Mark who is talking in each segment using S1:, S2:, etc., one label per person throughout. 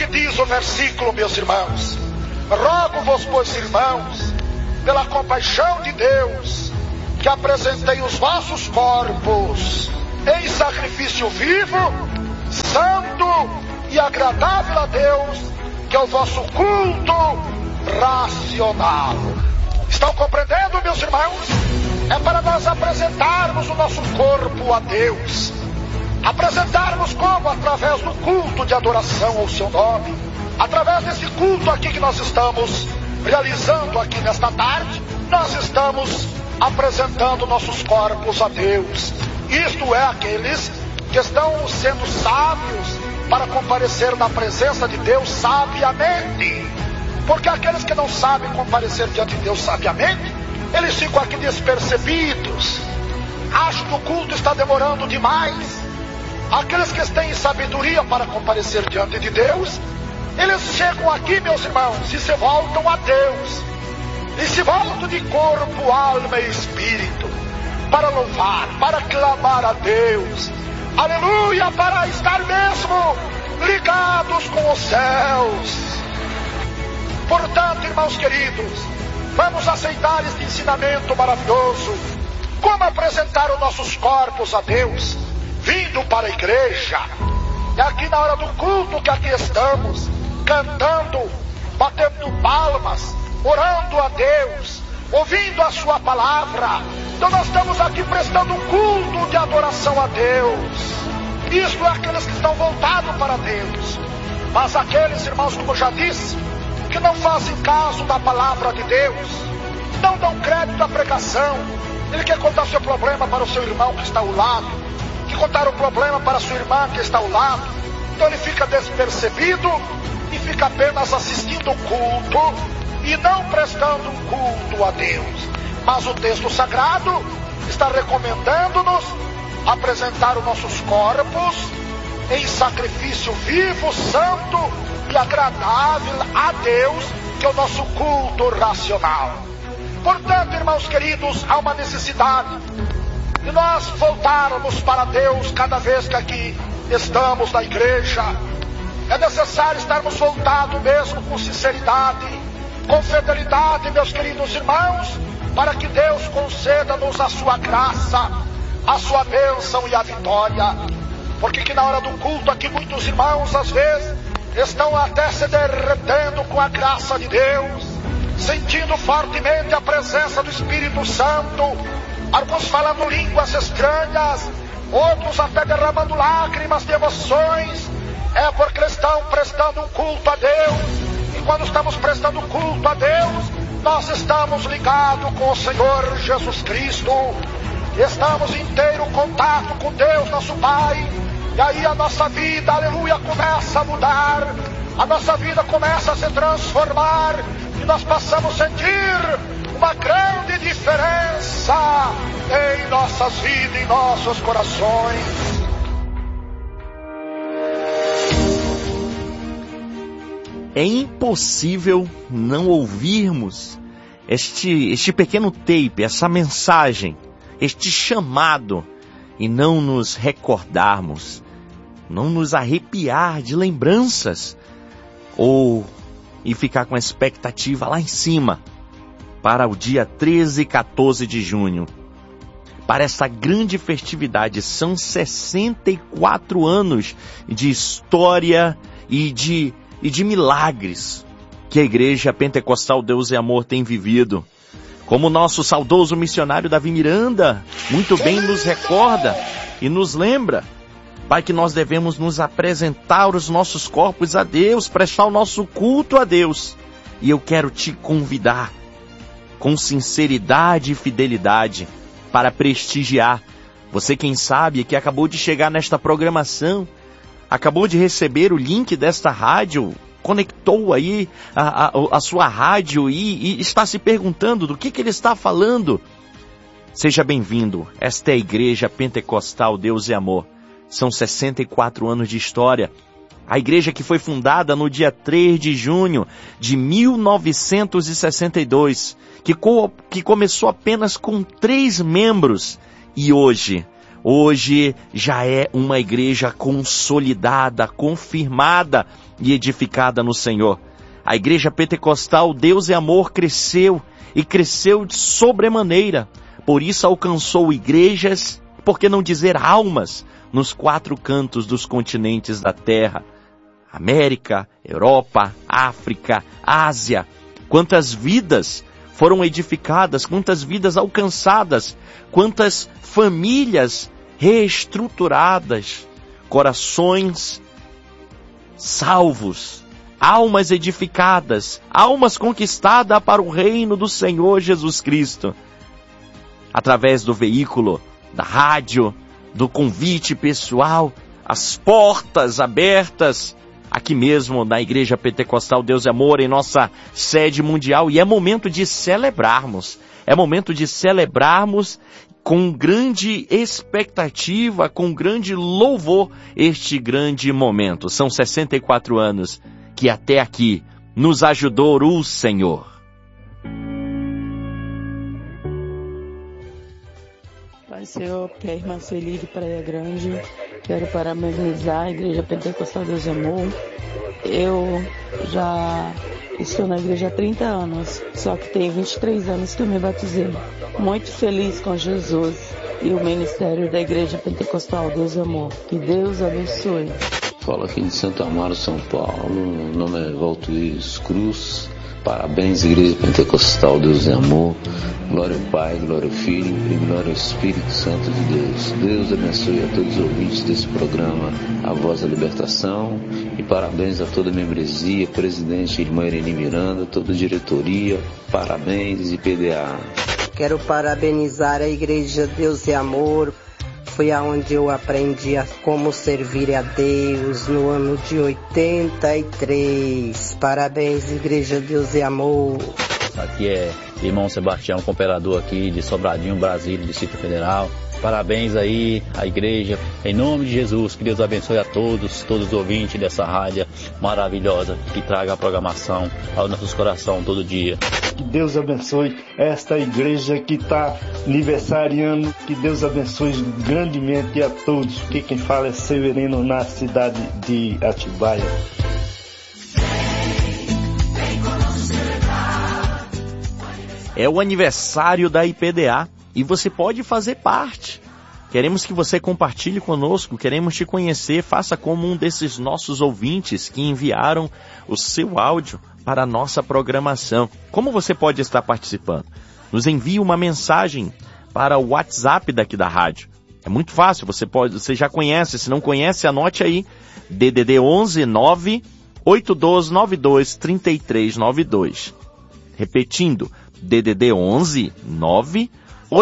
S1: diz o versículo, meus irmãos: rogo-vos, pois, irmãos, pela compaixão de Deus, que apresentei os vossos corpos em sacrifício vivo, santo e agradável a Deus, que é o vosso culto racional. Estão compreendendo, meus irmãos? É para nós apresentarmos o nosso corpo a Deus. Apresentarmos como? Através do culto de adoração ao seu nome. Através desse culto aqui que nós estamos realizando aqui nesta tarde, nós estamos apresentando nossos corpos a Deus. Isto é, aqueles que estão sendo sábios para comparecer na presença de Deus sabiamente. Porque aqueles que não sabem comparecer diante de Deus sabiamente, eles ficam aqui despercebidos, acham que o culto está demorando demais. Aqueles que têm sabedoria para comparecer diante de Deus, eles chegam aqui, meus irmãos, e se voltam a Deus, e se voltam de corpo, alma e espírito, para louvar, para clamar a Deus, aleluia, para estar mesmo ligados com os céus. Portanto, irmãos queridos, vamos aceitar este ensinamento maravilhoso, como apresentar os nossos corpos a Deus, vindo para a igreja. É aqui na hora do culto que aqui estamos, cantando, batendo palmas, orando a Deus, ouvindo a sua palavra. Então nós estamos aqui prestando um culto de adoração a Deus. Isto é aqueles que estão voltados para Deus. Mas aqueles, irmãos, como eu já disse, que não fazem caso da palavra de Deus, não dão crédito à pregação. Ele quer contar seu problema para o seu irmão que está ao lado, que contar o problema para a sua irmã que está ao lado. Então ele fica despercebido e fica apenas assistindo o culto e não prestando um culto a Deus. Mas o texto sagrado está recomendando-nos apresentar os nossos corpos em sacrifício vivo, santo e agradável a Deus, que é o nosso culto racional. Portanto, irmãos queridos, há uma necessidade de nós voltarmos para Deus cada vez que aqui estamos na igreja. É necessário estarmos voltados mesmo com sinceridade, com fidelidade, meus queridos irmãos, para que Deus conceda-nos a sua graça, a sua bênção e a vitória. Porque que na hora do culto aqui muitos irmãos às vezes estão até se derretendo com a graça de Deus, sentindo fortemente a presença do Espírito Santo, alguns falando línguas estranhas, outros até derramando lágrimas de emoções. É porque eles estão prestando um culto a Deus, e quando estamos prestando culto a Deus, nós estamos ligados com o Senhor Jesus Cristo, estamos em inteiro contato com Deus, nosso Pai. E aí a nossa vida, aleluia, começa a mudar, a nossa vida começa a se transformar, e nós passamos a sentir uma grande diferença em nossas vidas, em nossos corações.
S2: É impossível não ouvirmos este pequeno tape, essa mensagem, este chamado, e não nos recordarmos, não nos arrepiar de lembranças, e ficar com a expectativa lá em cima, para o dia 13 e 14 de junho. Para essa grande festividade, são 64 anos de história e de milagres que a Igreja Pentecostal Deus e Amor tem vivido. Como o nosso saudoso missionário Davi Miranda muito bem nos recorda e nos lembra, Pai, que nós devemos nos apresentar os nossos corpos a Deus, prestar o nosso culto a Deus. E eu quero te convidar, com sinceridade e fidelidade, para prestigiar. Você, quem sabe, que acabou de chegar nesta programação, acabou de receber o link desta rádio, conectou aí a sua rádio e está se perguntando do que ele está falando. Seja bem-vindo. Esta é a Igreja Pentecostal Deus e Amor. São 64 anos de história. A igreja que foi fundada no dia 3 de junho de 1962, que começou apenas com 3 membros. E hoje já é uma igreja consolidada, confirmada e edificada no Senhor. A igreja pentecostal Deus é Amor cresceu e cresceu de sobremaneira. Por isso alcançou igrejas, por que não dizer almas, nos 4 cantos dos continentes da terra. América, Europa, África, Ásia. Quantas vidas foram edificadas, quantas vidas alcançadas, quantas famílias reestruturadas, corações salvos, almas edificadas, almas conquistadas para o reino do Senhor Jesus Cristo. Através do veículo, da rádio, do convite pessoal, as portas abertas, aqui mesmo na Igreja Pentecostal Deus é Amor, em nossa sede mundial. E é momento de celebrarmos. É momento de celebrarmos com grande expectativa, com grande louvor, este grande momento. São 64 anos que até aqui nos ajudou o Senhor.
S3: Pai Senhor, que é a irmã Celi de Praia Grande, quero parabenizar a Igreja Pentecostal Deus é Amor. Eu já estou na igreja há 30 anos, só que tem 23 anos que eu me batizei. Muito feliz com Jesus e o ministério da Igreja Pentecostal Deus é Amor. Que Deus abençoe.
S4: Falo aqui de Santo Amaro, São Paulo. Meu nome é Valtuís Cruz. Parabéns, Igreja Pentecostal Deus é Amor. Glória ao Pai, glória ao Filho e glória ao Espírito Santo de Deus. Deus abençoe a todos os ouvintes desse programa, A Voz da Libertação. E parabéns a toda a membresia, presidente Irmã Irene Miranda, toda a diretoria. Parabéns, IPDA.
S5: Quero parabenizar a Igreja Deus é Amor. Foi aonde eu aprendi como servir a Deus no ano de 83. Parabéns, Igreja Deus é Amor.
S6: Aqui é irmão Sebastião, cooperador aqui de Sobradinho, Brasília, Distrito Federal. Parabéns aí à igreja, em nome de Jesus, que Deus abençoe a todos os ouvintes dessa rádio maravilhosa, que traga a programação aos nossos corações todo dia.
S7: Que Deus abençoe esta igreja que está aniversariando, que Deus abençoe grandemente a todos, que quem fala é Severino, na cidade de Atibaia.
S2: É o aniversário da IPDA. E você pode fazer parte. Queremos que você compartilhe conosco, queremos te conhecer, faça como um desses nossos ouvintes que enviaram o seu áudio para a nossa programação. Como você pode estar participando? Nos envie uma mensagem para o WhatsApp daqui da rádio. É muito fácil, você já conhece, se não conhece, anote aí, DDD 11 9 8292 3392. Repetindo, DDD 11 9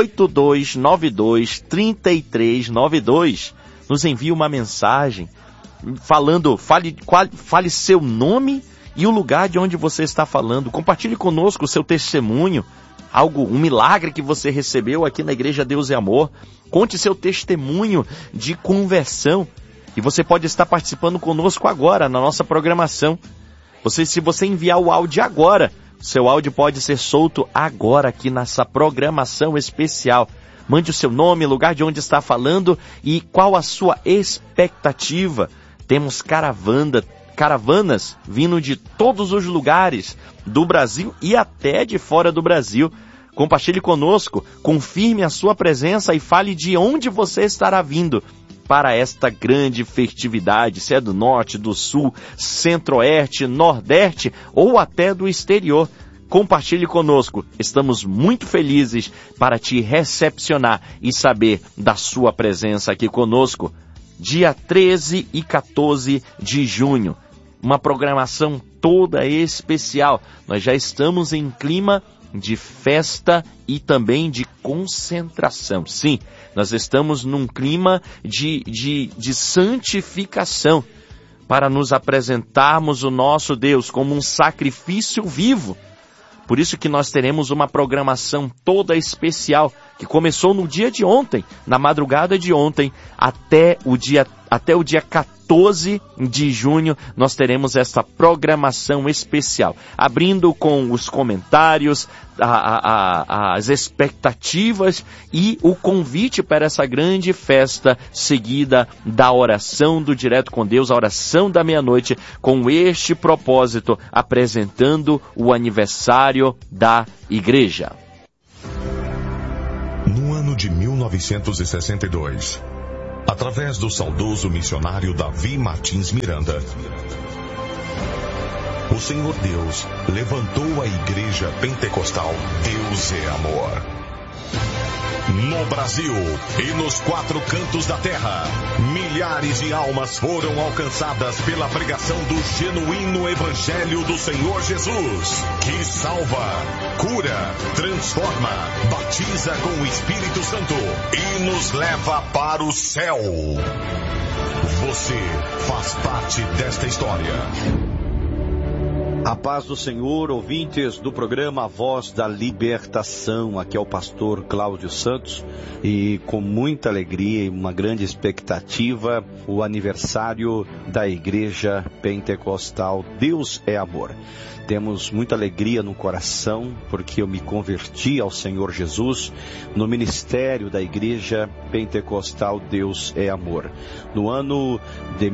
S2: 8292-3392. Nos envie uma mensagem falando, fale seu nome e o lugar de onde você está falando. Compartilhe conosco o seu testemunho, um milagre que você recebeu aqui na Igreja Deus é Amor. Conte seu testemunho de conversão e você pode estar participando conosco agora na nossa programação. Se você enviar o áudio agora, seu áudio pode ser solto agora aqui nessa programação especial. Mande o seu nome, lugar de onde está falando e qual a sua expectativa. Temos caravanas vindo de todos os lugares do Brasil e até de fora do Brasil. Compartilhe conosco, confirme a sua presença e fale de onde você estará vindo para esta grande festividade, se é do norte, do sul, centro-oeste, nordeste ou até do exterior. Compartilhe conosco, estamos muito felizes para te recepcionar e saber da sua presença aqui conosco. Dia 13 e 14 de junho, uma programação toda especial. Nós já estamos em clima de festa e também de concentração. Sim, nós estamos num clima de santificação para nos apresentarmos o nosso Deus como um sacrifício vivo. Por isso que nós teremos uma programação toda especial que começou no dia de ontem, na madrugada de ontem, até o dia até o dia 14 de junho, nós teremos essa programação especial, abrindo com os comentários, as expectativas e o convite para essa grande festa, seguida da oração do Direto com Deus, a oração da meia-noite, com este propósito, apresentando o aniversário da igreja.
S8: No ano de 1962, através do saudoso missionário Davi Martins Miranda, o Senhor Deus levantou a Igreja Pentecostal Deus é Amor. No Brasil e nos 4 cantos da terra, milhares de almas foram alcançadas pela pregação do genuíno Evangelho do Senhor Jesus, que salva, cura, transforma, batiza com o Espírito Santo e nos leva para o céu. Você faz parte desta história.
S9: A paz do Senhor, ouvintes do programa Voz da Libertação. Aqui é o pastor Cláudio Santos e com muita alegria e uma grande expectativa, o aniversário da Igreja Pentecostal Deus é Amor. Temos muita alegria no coração, porque eu me converti ao Senhor Jesus no ministério da Igreja Pentecostal Deus é Amor. No ano de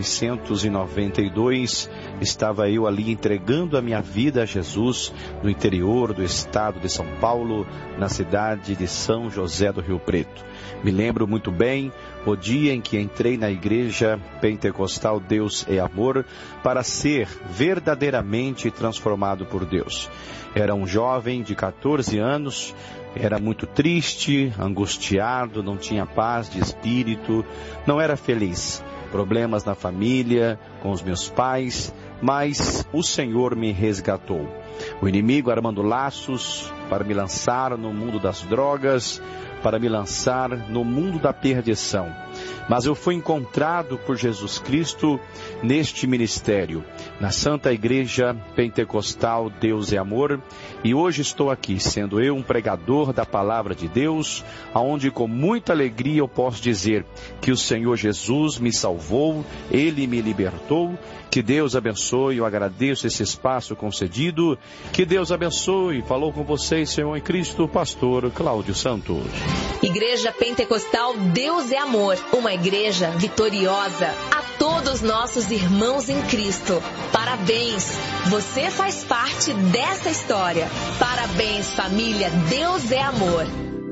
S9: 1992, estava eu ali entregando a minha vida a Jesus no interior do estado de São Paulo, na cidade de São José do Rio Preto. Me lembro muito bem o dia em que entrei na Igreja Pentecostal Deus é Amor para ser verdadeiramente transformado por Deus. Era um jovem de 14 anos, era muito triste, angustiado, não tinha paz de espírito, não era feliz. Problemas na família, com os meus pais, mas o Senhor me resgatou. O inimigo armando laços para me lançar no mundo das drogas, para me lançar no mundo da perdição. Mas eu fui encontrado por Jesus Cristo neste ministério, na Santa Igreja Pentecostal Deus é Amor, e hoje estou aqui, sendo eu um pregador da Palavra de Deus, aonde com muita alegria eu posso dizer que o Senhor Jesus me salvou, Ele me libertou. Que Deus abençoe, eu agradeço esse espaço concedido, que Deus abençoe. Falou com vocês, Senhor em Cristo, pastor Cláudio Santos.
S10: Igreja Pentecostal Deus é Amor, uma igreja vitoriosa. A todos nossos irmãos em Cristo, parabéns, você faz parte dessa história. Parabéns, família, Deus é Amor.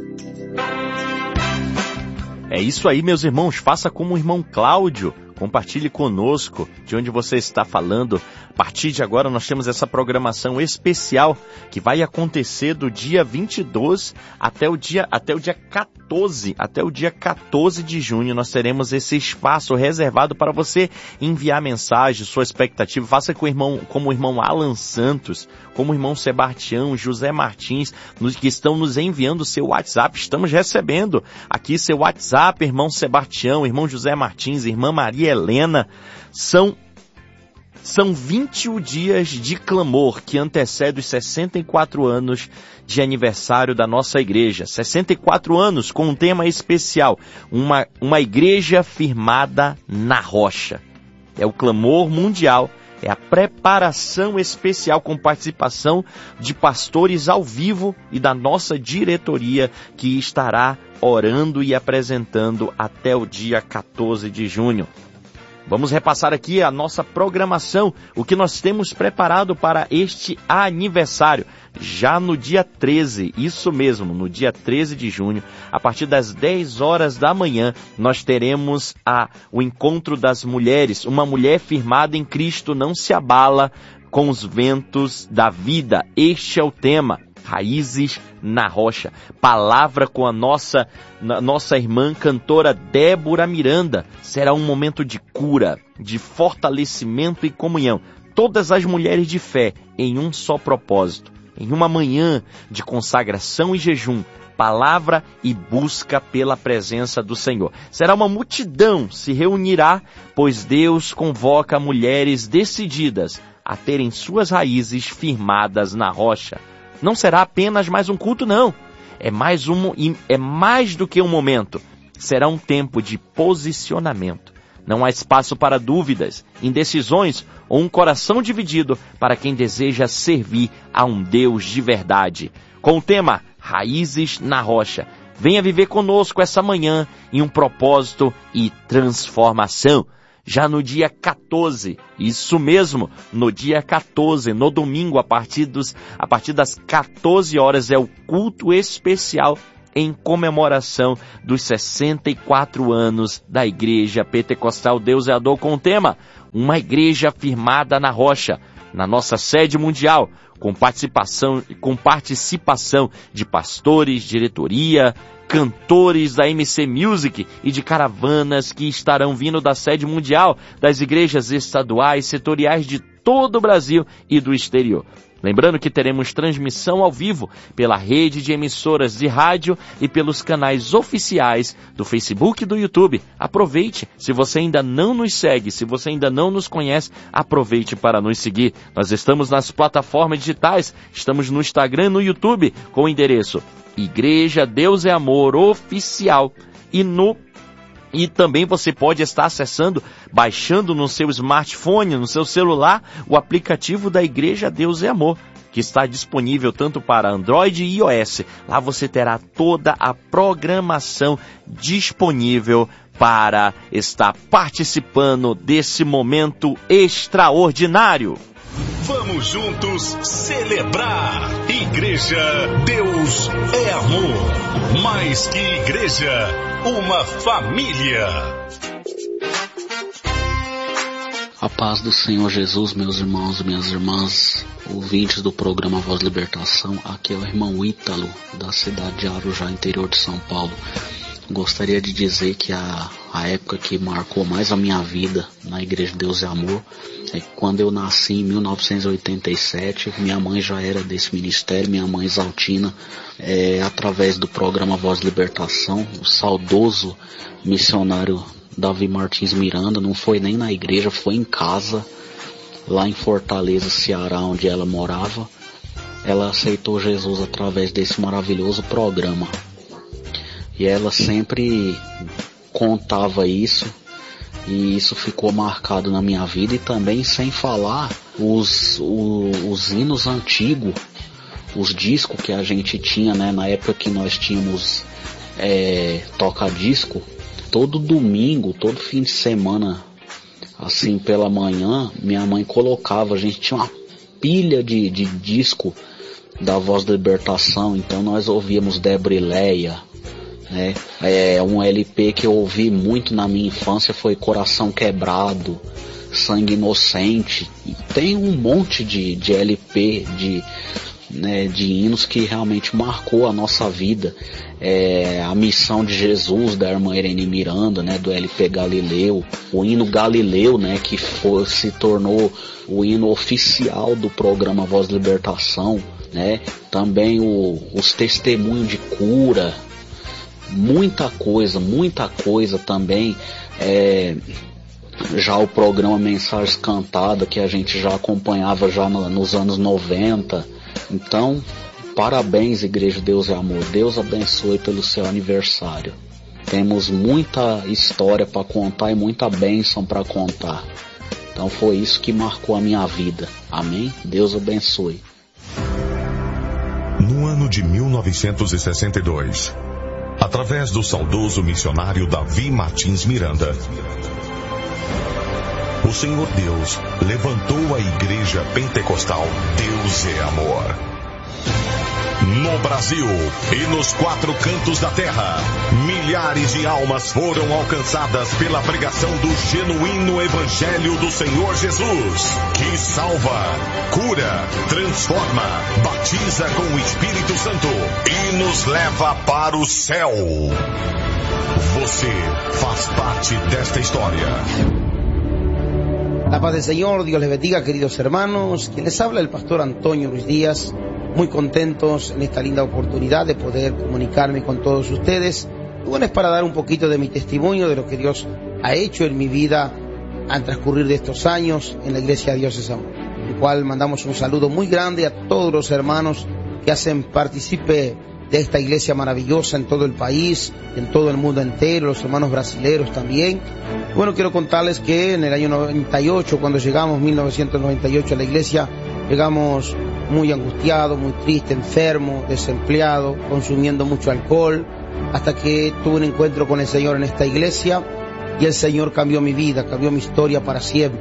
S2: É isso aí, meus irmãos, faça como o irmão Cláudio. Compartilhe conosco de onde você está falando. A partir de agora nós temos essa programação especial que vai acontecer do dia 22 até o dia 14. Até o dia 14 de junho nós teremos esse espaço reservado para você enviar mensagem, sua expectativa. Faça como o irmão Alan Santos, como o irmão Sebastião, José Martins, que estão nos enviando o seu WhatsApp. Estamos recebendo aqui seu WhatsApp, irmão Sebastião, irmão José Martins, irmã Maria Helena. São 21 dias de clamor que antecede os 64 anos de aniversário da nossa igreja. 64 anos com um tema especial, uma igreja firmada na rocha. É o clamor mundial, é a preparação especial com participação de pastores ao vivo e da nossa diretoria que estará orando e apresentando até o dia 14 de junho. Vamos repassar aqui a nossa programação, o que nós temos preparado para este aniversário. Já no dia 13, isso mesmo, no dia 13 de junho, a partir das 10 horas da manhã, nós teremos o encontro das mulheres. Uma mulher firmada em Cristo não se abala com os ventos da vida. Este é o tema. Raízes na rocha. Palavra com a nossa irmã cantora Débora Miranda. Será um momento de cura, de fortalecimento e comunhão. Todas as mulheres de fé em um só propósito. Em uma manhã de consagração e jejum, palavra e busca pela presença do Senhor. Será uma multidão, se reunirá, pois Deus convoca mulheres decididas a terem suas raízes firmadas na rocha. Não será apenas mais um culto, não. É mais do que um momento. Será um tempo de posicionamento, Não há espaço para dúvidas, indecisões ou um coração dividido para quem deseja servir a um Deus de verdade. Com o tema Raízes na Rocha. Venha viver conosco essa manhã em um propósito e transformação. Já no dia 14, isso mesmo, no dia 14, no domingo, a partir das 14 horas, é o culto especial em comemoração dos 64 anos da Igreja Pentecostal Deus é Amor, com o tema Uma Igreja Firmada na Rocha, na nossa sede mundial, com participação de pastores, diretoria, cantores da MC Music e de caravanas que estarão vindo da sede mundial, das igrejas estaduais, setoriais de todo o Brasil e do exterior. Lembrando que teremos transmissão ao vivo pela rede de emissoras de rádio e pelos canais oficiais do Facebook e do YouTube. Aproveite, se você ainda não nos segue, se você ainda não nos conhece, aproveite para nos seguir. Nós estamos nas plataformas digitais, estamos no Instagram e no YouTube com o endereço Igreja Deus é Amor Oficial e também você pode estar acessando, baixando no seu smartphone, no seu celular, o aplicativo da Igreja Deus é Amor, que está disponível tanto para Android e iOS. Lá você terá toda a programação disponível para estar participando desse momento extraordinário.
S8: Vamos juntos celebrar. Igreja Deus é Amor. Mais que igreja, uma família.
S11: A paz do Senhor Jesus, meus irmãos e minhas irmãs, ouvintes do programa Voz Libertação. Aqui é o irmão Ítalo, da cidade de Arujá, interior de São Paulo. Gostaria de dizer que a época que marcou mais a minha vida na Igreja Deus é Amor é quando eu nasci em 1987. Minha mãe já era desse ministério, minha mãe Exaltina, através do programa Voz Libertação, o saudoso missionário Davi Martins Miranda, não foi nem na igreja, foi em casa, lá em Fortaleza, Ceará, onde ela morava. Ela aceitou Jesus através desse maravilhoso programa. E ela sempre contava isso, e isso ficou marcado na minha vida. E também, sem falar, os hinos antigos, os discos que a gente tinha, né, na época que nós tínhamos toca-disco, todo domingo, todo fim de semana, assim pela manhã, minha mãe colocava, a gente tinha uma pilha de disco da Voz da Libertação, então nós ouvíamos Debrileia, né? Um LP que eu ouvi muito na minha infância foi Coração Quebrado, Sangue Inocente, e tem um monte de LP, de hinos que realmente marcou a nossa vida. A Missão de Jesus, da irmã Irene Miranda, né, do LP Galileu, o hino Galileu, né, que se tornou o hino oficial do programa Voz Libertação, né, também os testemunhos de cura, muita coisa também, já o programa Mensagens Cantadas, que a gente já acompanhava já nos anos 90, então, parabéns, Igreja Deus é Amor. Deus abençoe pelo seu aniversário. Temos muita história para contar e muita bênção para contar. Então foi isso que marcou a minha vida. Amém? Deus abençoe.
S8: No ano de 1962, através do saudoso missionário Davi Martins Miranda, o Senhor Deus levantou a Igreja Pentecostal Deus é Amor. No Brasil e nos quatro cantos da terra, milhares de almas foram alcançadas pela pregação do genuíno Evangelho do Senhor Jesus, que salva, cura, transforma, batiza com o Espírito Santo e nos leva para o céu. Você faz parte desta história.
S12: La paz del Señor, Dios les bendiga, queridos hermanos. Quien les habla, el pastor Antonio Ruiz Díaz. Muy contentos en esta linda oportunidad de poder comunicarme con todos ustedes. Y bueno, es para dar un poquito de mi testimonio de lo que Dios ha hecho en mi vida al transcurrir de estos años en la Iglesia Dios es Amor. El cual mandamos un saludo muy grande a todos los hermanos que hacen partícipe de esta iglesia maravillosa en todo el país, en todo el mundo entero, los hermanos brasileños también. Bueno, quiero contarles que en el año 98, cuando llegamos, 1998 a la iglesia, llegamos muy angustiados, muy tristes, enfermos, desempleados, consumiendo mucho alcohol, hasta que tuve un encuentro con el Señor en esta iglesia y el Señor cambió mi vida, cambió mi historia para siempre.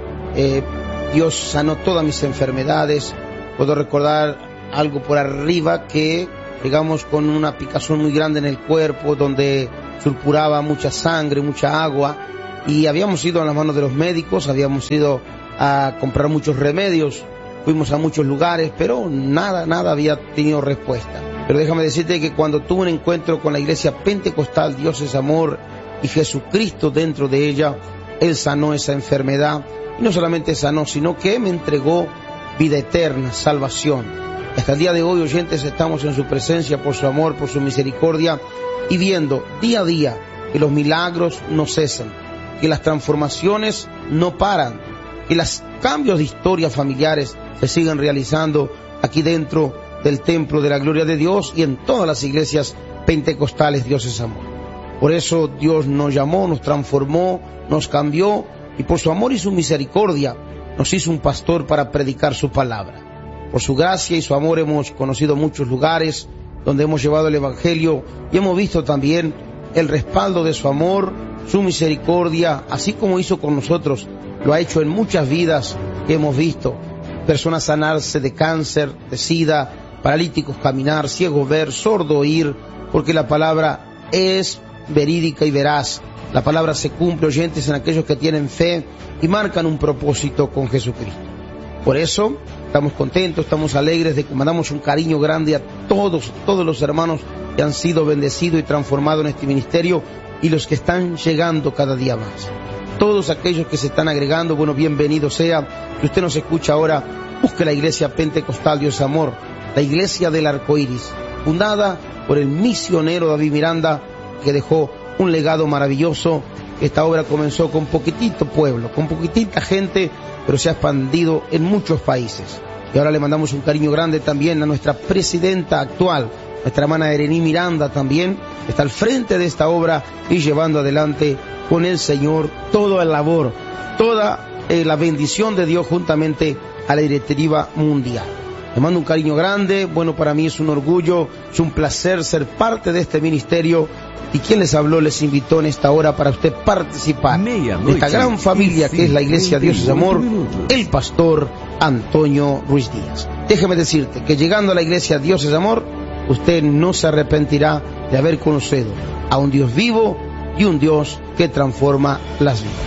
S12: Dios sanó todas mis enfermedades. Puedo recordar algo por arriba que llegamos con una picazón muy grande en el cuerpo, donde sulfuraba mucha sangre, mucha agua, y habíamos ido a las manos de los médicos, habíamos ido a comprar muchos remedios, fuimos a muchos lugares, pero nada había tenido respuesta. Pero déjame decirte que cuando tuve un encuentro con la iglesia pentecostal, Dios es amor, y Jesucristo dentro de ella, Él sanó esa enfermedad, y no solamente sanó, sino que me entregó vida eterna, salvación. Hasta el día de hoy, oyentes, estamos en su presencia por su amor, por su misericordia, y viendo día a día que los milagros no cesan, que las transformaciones no paran, que los cambios de historias familiares se siguen realizando aquí dentro del templo de la gloria de Dios y en todas las iglesias pentecostales. Dios es amor. Por eso Dios nos llamó, nos transformó, nos cambió, y por su amor y su misericordia nos hizo un pastor para predicar su palabra. Por su gracia y su amor hemos conocido muchos lugares donde hemos llevado el evangelio y hemos visto también el respaldo de su amor, su misericordia, así como hizo con nosotros, lo ha hecho en muchas vidas que hemos visto. Personas sanarse de cáncer, de sida, paralíticos caminar, ciegos ver, sordo oír, porque la palabra es verídica y veraz. La palabra se cumple, oyentes, en aquellos que tienen fe y marcan un propósito con Jesucristo. Por eso estamos contentos, estamos alegres, de que mandamos un cariño grande a todos los hermanos que han sido bendecidos y transformados en este ministerio, y los que están llegando cada día más. Todos aquellos que se están agregando, bueno, bienvenido sea. Que usted nos escucha ahora, busque la iglesia pentecostal Dios Amor, la iglesia del arco iris, fundada por el misionero David Miranda, que dejó un legado maravilloso. Esta obra comenzó con poquitito pueblo, con poquitita gente, pero se ha expandido en muchos países. Y ahora le mandamos un cariño grande también a nuestra presidenta actual, nuestra hermana Erení Miranda también, está al frente de esta obra y llevando adelante con el Señor toda la labor, toda la bendición de Dios juntamente a la directiva mundial. Le mando un cariño grande. Bueno, para mí es un orgullo, es un placer ser parte de este ministerio. Y quien les habló les invitó en esta hora para usted participar de esta gran familia que es la iglesia Dios es Amor, el pastor Antonio Ruiz Díaz. Déjeme decirte que llegando a la iglesia Dios es Amor, usted no se arrepentirá de haber conocido a un Dios vivo y un Dios que transforma las vidas.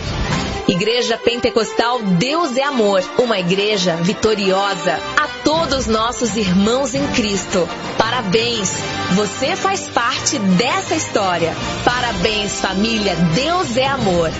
S10: Igreja Pentecostal Deus é Amor, uma igreja vitoriosa. A todos nossos irmãos em Cristo, parabéns! Você faz parte dessa história. Parabéns, família Deus é Amor.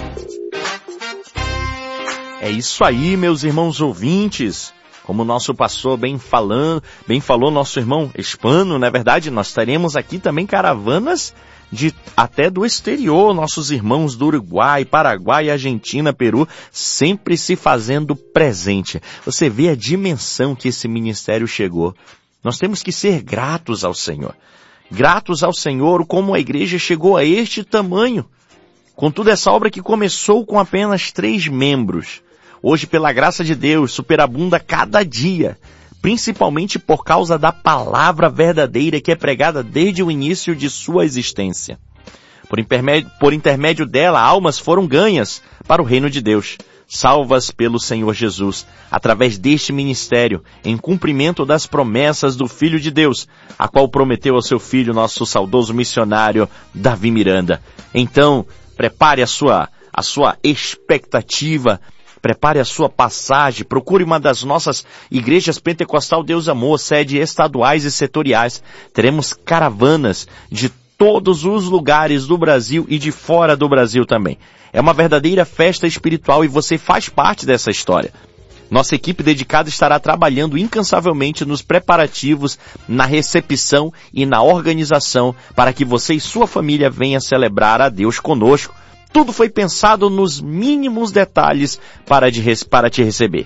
S2: É isso aí, meus irmãos ouvintes. Como o nosso pastor bem falou nosso irmão Hispano, na verdade, nós teremos aqui também caravanas até do exterior, nossos irmãos do Uruguai, Paraguai, Argentina, Peru, sempre se fazendo presente. Você vê a dimensão que esse ministério chegou. Nós temos que ser gratos ao Senhor. Gratos ao Senhor como a igreja chegou a este tamanho. Contudo, essa obra que começou com apenas 3 membros, hoje, pela graça de Deus, superabunda cada dia, principalmente por causa da palavra verdadeira que é pregada desde o início de sua existência. Por intermédio dela, almas foram ganhas para o reino de Deus, salvas pelo Senhor Jesus, através deste ministério, em cumprimento das promessas do Filho de Deus, a qual prometeu ao seu filho, nosso saudoso missionário, Davi Miranda. Então, prepare a sua expectativa, prepare a sua passagem, procure uma das nossas igrejas pentecostal Deus Amor, sede estaduais e setoriais. Teremos caravanas de todos os lugares do Brasil e de fora do Brasil também. É uma verdadeira festa espiritual e você faz parte dessa história. Nossa equipe dedicada estará trabalhando incansavelmente nos preparativos, na recepção e na organização para que você e sua família venham celebrar a Deus conosco. Tudo foi pensado nos mínimos detalhes para te receber.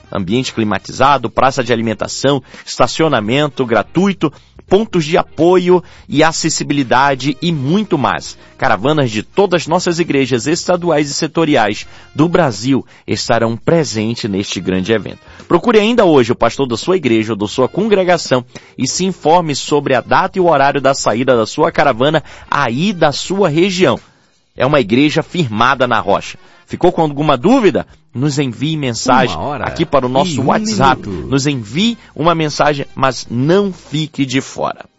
S2: ambiente climatizado, praça de alimentação, estacionamento gratuito, pontos de apoio e acessibilidade e muito mais. Caravanas de todas as nossas igrejas estaduais e setoriais do Brasil estarão presentes neste grande evento. Procure ainda hoje o pastor da sua igreja ou da sua congregação e se informe sobre a data e o horário da saída da sua caravana aí da sua região. É uma igreja firmada na rocha. Ficou com alguma dúvida? Nos envie mensagem aqui para o nosso WhatsApp. Nos envie uma mensagem, mas não fique de fora.